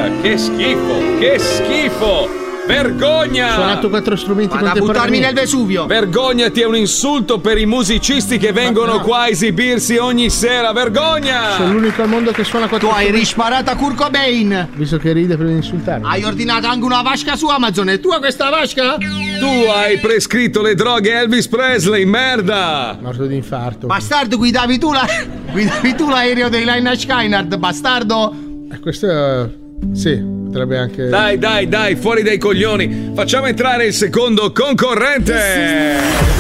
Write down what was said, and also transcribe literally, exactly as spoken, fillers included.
che schifo, che schifo! Vergogna! Ho suonato quattro strumenti Vado a buttarmi nel Vesuvio. Vergognati, è un insulto per i musicisti che vengono no. qua a esibirsi ogni sera. Vergogna! Sono l'unico al mondo che suona quattro Tu hai strumenti. risparata Kurt Cobain. Visto che ride prima di insultarmi. Hai ordinato anche una vasca su Amazon. È tua questa vasca? Tu hai prescritto le droghe a Elvis Presley, merda! Morto di infarto. Bastardo, guidavi tu la guidavi tu l'aereo dei Lynyrd Skynyrd, bastardo. Eh, questo è... sì. Potrebbe anche... Dai, dai, dai, fuori dai coglioni. Facciamo entrare il secondo concorrente.